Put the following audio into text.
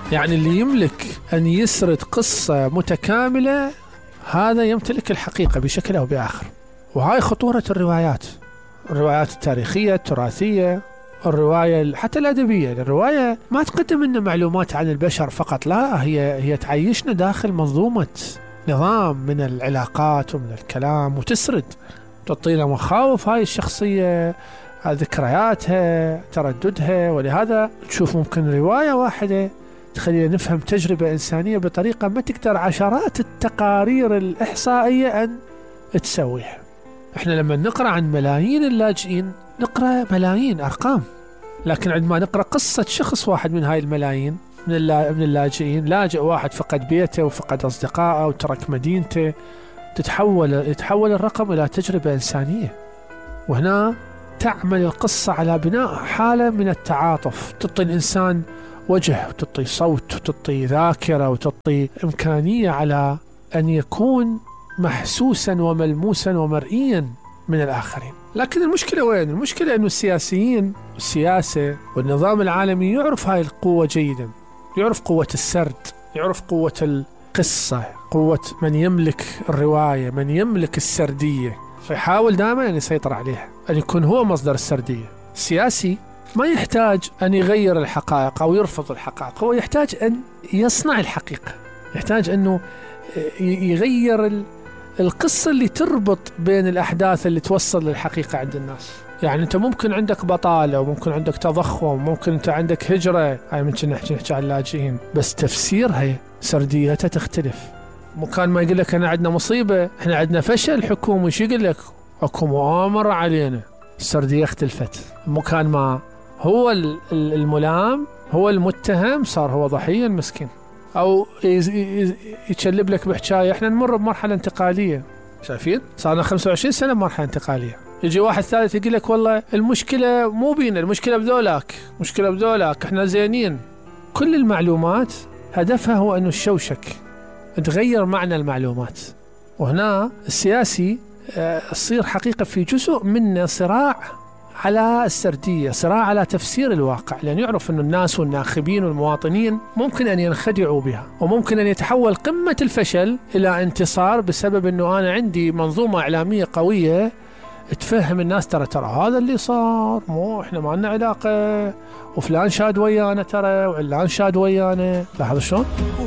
يعني اللي يملك أن يسرد قصة متكاملة هذا يمتلك الحقيقة بشكل أو بآخر. وهاي خطورة الروايات التاريخية التراثية، الرواية حتى الأدبية. الرواية ما تقدم لنا معلومات عن البشر فقط، لا، هي تعيشنا داخل منظومة نظام من العلاقات ومن الكلام، وتسرد تعطينا مخاوف هاي الشخصية، ذكرياتها، ترددها. ولهذا تشوف ممكن رواية واحدة تخلينا نفهم تجربة إنسانية بطريقة ما تقدر عشرات التقارير الإحصائية أن تسويها. احنا لما نقرأ عن ملايين اللاجئين نقرأ ملايين أرقام، لكن عندما نقرأ قصة شخص واحد من هاي الملايين من اللاجئين، لاجئ واحد فقد بيته وفقد أصدقائه وترك مدينته، يتحول الرقم إلى تجربة إنسانية. وهنا تعمل القصة على بناء حالة من التعاطف، تعطي الإنسان وجه وتعطي صوت وتعطي ذاكرة وتعطي إمكانية على أن يكون محسوسا وملموسا ومرئيا من الآخرين. لكن المشكلة وين؟ المشكلة أنه السياسيين والسياسة والنظام العالمي يعرف هاي القوة جيدا، يعرف قوة السرد، يعرف قوة القصة، قوة من يملك الرواية، من يملك السردية، فيحاول دائما أن يسيطر عليها، أن يكون هو مصدر السردية. السياسي ما يحتاج أن يغير الحقائق أو يرفض الحقائق، هو يحتاج أن يصنع الحقيقة، يحتاج أنه يغير القصة اللي تربط بين الأحداث اللي توصل للحقيقة عند الناس. يعني أنت ممكن عندك بطالة وممكن عندك تضخم، ممكن أنت عندك هجرة، هاي ممكن نحكي عن اللاجئين، بس تفسيرها سرديتها تختلف. مكان ما يقول لك أنا عندنا مصيبة، إحنا عندنا فشل حكومي، شو يقول لك؟ أكو مؤامرة علينا، السردية اختلفت. مكان ما هو الملام، هو المتهم، صار هو ضحية المسكين، أو يتشلب لك بحكاية. إحنا نمر بمرحلة انتقالية، شايفين؟ صارنا 25 سنة بمرحلة انتقالية. يجي واحد ثالث يقول لك والله المشكلة مو بينا، المشكلة بذولاك، إحنا زينين. كل المعلومات هدفها هو أنه الشوشك، تغير معنى المعلومات. وهنا السياسي تصير حقيقة في جزء منه صراع على السردية، صراع على تفسير الواقع، لأن يعرف أن الناس والناخبين والمواطنين ممكن أن ينخدعوا بها، وممكن أن يتحول قمة الفشل إلى انتصار بسبب أنه أنا عندي منظومة إعلامية قوية تفهم الناس ترى هذا اللي صار، مو إحنا ما لنا علاقة، وفلان شاد ويانا ترى، وعلان شاد ويانا. لاحظ شلون؟